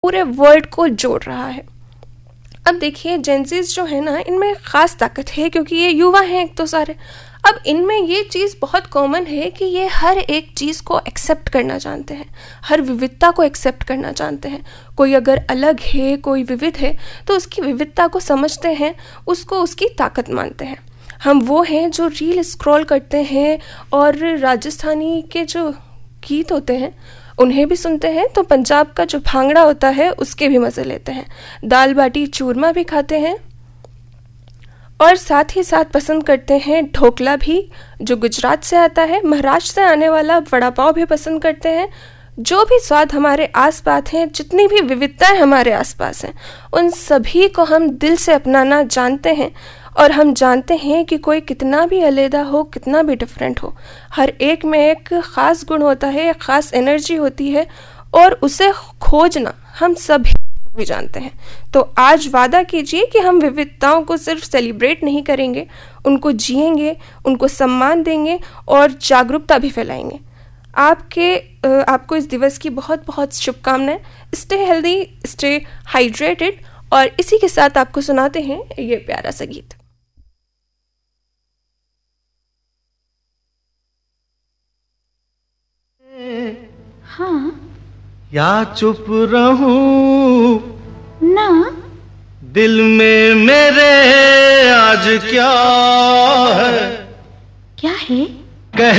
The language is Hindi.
पूरे वर्ल्ड को जोड़ रहा है। अब देखिए जेंजीज जो है ना, इनमें ख़ास ताकत है क्योंकि ये युवा हैं एक तो सारे। अब इनमें ये चीज़ बहुत कॉमन है कि ये हर एक चीज़ को एक्सेप्ट करना जानते हैं, हर विविधता को एक्सेप्ट करना जानते हैं। कोई अगर अलग है, कोई विविध है, तो उसकी विविधता को समझते हैं, उसको उसकी ताकत मानते हैं। हम वो हैं जो रील स्क्रॉल करते हैं और राजस्थानी के जो गीत होते हैं उन्हें भी सुनते हैं, तो पंजाब का जो भांगड़ा होता है उसके भी मज़े लेते हैं, दाल बाटी चूरमा भी खाते हैं और साथ ही साथ पसंद करते हैं ढोकला भी जो गुजरात से आता है। महाराष्ट्र से आने वाला वड़ा पाव भी पसंद करते हैं। जो भी स्वाद हमारे आसपास हैं, जितनी भी विविधताएं हमारे आसपास हैं, उन सभी को हम दिल से अपनाना जानते हैं। और हम जानते हैं कि कोई कितना भी अलग हो, कितना भी डिफरेंट हो, हर एक में एक ख़ास गुण होता है, एक ख़ास एनर्जी होती है और उसे खोजना हम सभी भी जानते हैं। तो आज वादा कीजिए कि हम विविधताओं को सिर्फ सेलिब्रेट नहीं करेंगे, उनको जिएंगे, उनको सम्मान देंगे और जागरूकता भी फैलाएंगे। आपको इस दिवस की बहुत बहुत शुभकामनाएं। Stay healthy, stay hydrated. और इसी के साथ आपको सुनाते हैं ये प्यारा सा गीत। हाँ या चुप रहूं ना, दिल में मेरे आज क्या है।